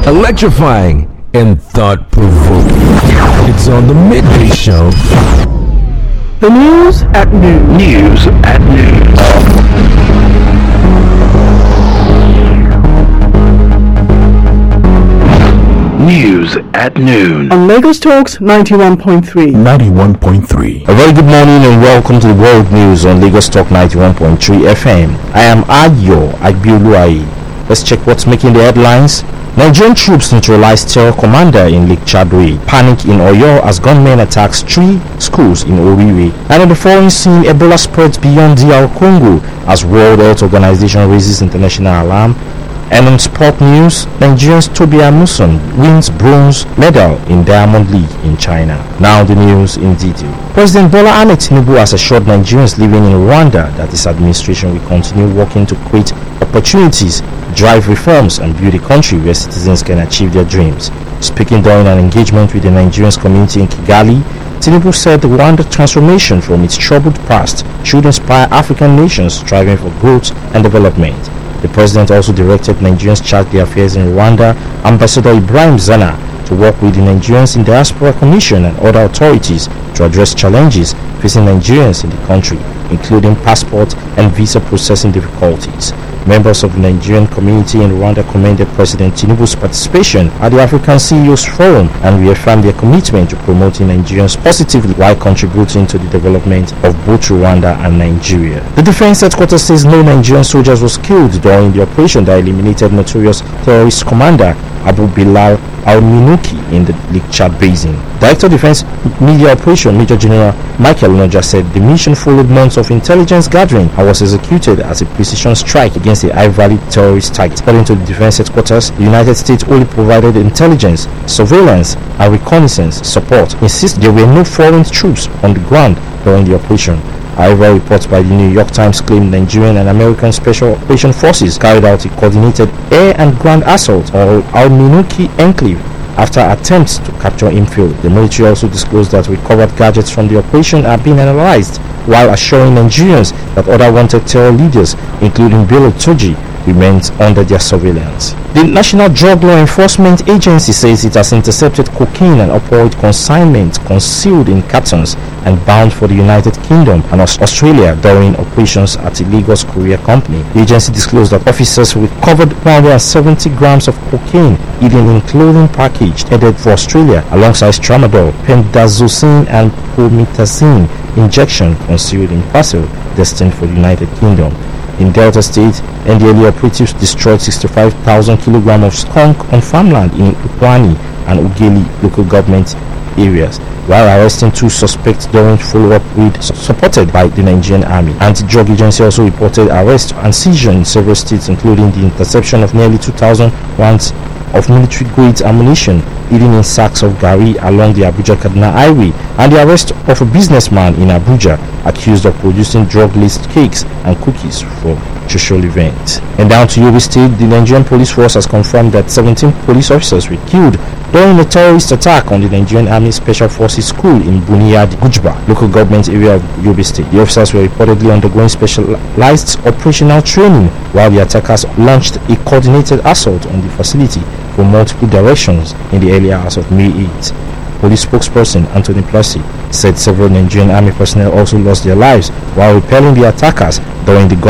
electrifying, and thought-provoking. It's on the Midday Show. The news at noon. News at noon. News at noon. On Lagos Talks 91.3. 91.3. A very good morning and welcome to the World News on Lagos Talk 91.3 FM. I am Ayo Agbioluwaye. Let's check what's making the headlines. Nigerian troops neutralized terror commander in Lake Chadwe. Panic in Oyo as gunmen attacks 3 schools in Owerri. And on the foreign scene, Ebola spreads beyond DR Congo as World Health Organization raises international alarm. And on sport news, Nigerian's Tobi Amusan wins bronze medal in Diamond League in China. Now the news in detail. President Bola Ahmed Tinubu has assured Nigerians living in Rwanda that his administration will continue working to create opportunities, drive reforms, and build a country where citizens can achieve their dreams. Speaking during an engagement with the Nigerian community in Kigali, Tinubu said the Rwanda transformation from its troubled past should inspire African nations striving for growth and development. The president also directed Nigerians charged the affairs in Rwanda, Ambassador Ibrahim Zana, to work with the Nigerians in Diaspora Commission and other authorities to address challenges facing Nigerians in the country, including passport and visa processing difficulties. Members of the Nigerian community in Rwanda commended President Tinubu's participation at the African CEOs Forum and reaffirmed their commitment to promoting Nigerians positively while contributing to the development of both Rwanda and Nigeria. The defense headquarters says no Nigerian soldiers was killed during the operation that eliminated notorious terrorist commander Abu Bilal Al-Minuki in the Lake Chad Basin. Director of Defense Media Operation Major General Michael Noja said the mission followed months of intelligence gathering and was executed as a precision strike against a high-value terrorist target. According to the defense headquarters, the United States only provided intelligence, surveillance, and reconnaissance support. Insist there were no foreign troops on the ground during the operation. However, reports by the New York Times claim Nigerian and American Special Operation Forces carried out a coordinated air and ground assault on Al-Minuki enclave after attempts to capture infield. The military also disclosed that recovered gadgets from the operation are being analyzed, while assuring Nigerians that other wanted terror leaders, including Bello Turji, remains under their surveillance. The National Drug Law Enforcement Agency says it has intercepted cocaine and opioid consignment concealed in cartons and bound for the United Kingdom and Australia during operations at the Lagos Courier Company. The agency disclosed that officers recovered 170 grams of cocaine hidden in clothing package headed for Australia alongside tramadol, pentazocine and promethazine injection concealed in parcel destined for the United Kingdom. In Delta State, NDLE operatives destroyed 65,000 kilograms of skunk on farmland in Ukwani and Ugeli local government areas, while arresting 2 suspects during follow-up raid supported by the Nigerian Army. Anti-Drug Agency also reported arrest and seizure in several states, including the interception of nearly 2,000 rounds of military-grade ammunition hidden in sacks of Gari along the Abuja-Kaduna Highway, and the arrest of a businessman in Abuja accused of producing drug-laced cakes and cookies for social events. And down to Yobe State, the Nigerian police force has confirmed that 17 police officers were killed during a terrorist attack on the Nigerian Army Special Forces School in Buniyadi, Gujba, local government area of Yobe State. The officers were reportedly undergoing specialized operational training while the attackers launched a coordinated assault on the facility from multiple directions in the early hours of May 8. Police spokesperson Anthony Plessy said several Nigerian Army personnel also lost their lives while repelling the attackers during the